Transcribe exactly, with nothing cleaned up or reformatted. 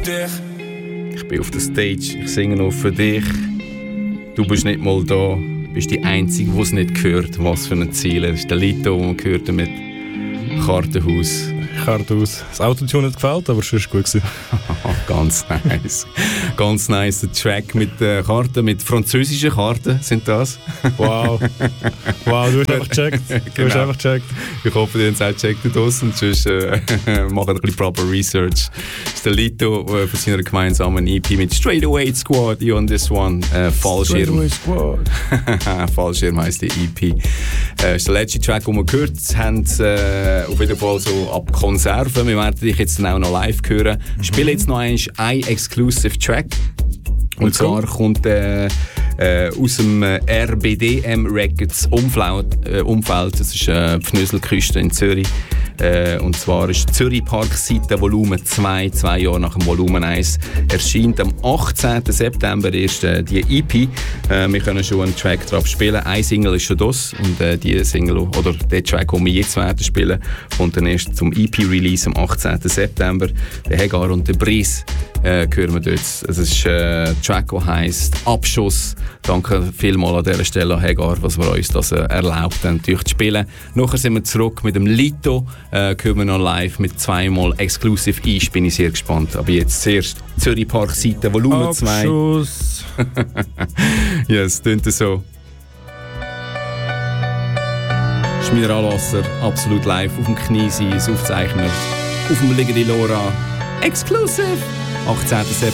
dich. Ich bin auf der Stage, ich singe noch für dich. Du bist nicht mal da, du bist die Einzige, die es nicht hört. Was für ein Ziel. Das ist der Lito, den man hört mit Kartenhaus. Kartenhaus. Das Autotune hat gefällt, aber es war gut gewesen. Ganz nice. Ganz nice. Der Track mit äh, Karten, mit französischen Karten sind das. Wow. Wow, du hast einfach gecheckt. Du Genau. hast einfach gecheckt. Ich hoffe, ihr habt es auch gecheckt aus und sonst äh, machen ein bisschen proper Research. Das ist der Lito äh, von seiner gemeinsamen E P mit Straight Away Squad. You on this one. Äh, Fallschirm. Squad. Fallschirm heisst die E P. Das äh, ist der letzte Track, den wir gehört haben. Äh, auf jeden Fall so ab Konserven. Wir werden dich jetzt dann auch noch live hören. Ich spiele jetzt noch einen Exclusive Track. Und zwar kommt äh, äh, aus dem äh, R B D M Records Umfeld. Äh, Umfeld. Das ist äh, die Pfnöselküste in Zürich. Äh, und zwar ist Zürich Parkseite Volumen zwei, zwei Jahre nach dem Volumen eins, erscheint am achtzehnten September erst äh, die E P. Äh, wir können schon einen Track drauf spielen. Ein Single ist schon das und äh, die Single oder der Track, den wir jetzt werden spielen, kommt dann erst zum E P-Release am achtzehnten September. Der Hegar und der Brice äh, hören wir dort. Es ist äh, ein Track, der heisst Abschuss. Danke vielmals an dieser Stelle an Hegar, was wir uns das äh, erlaubt haben, zu spielen. Nachher sind wir zurück mit dem Lito. Äh, hören wir noch live mit zweimal Exclusive Eis. Bin ich sehr gespannt. Aber jetzt zuerst Zürich Parkseite Volumen zwei. Abschuss. Ja, es tönt so. Das ist Mineralwasser, absolut live auf dem Knie sein, das Aufzeichnen auf dem Ligeri Lora. Exclusive! achtzehnten September.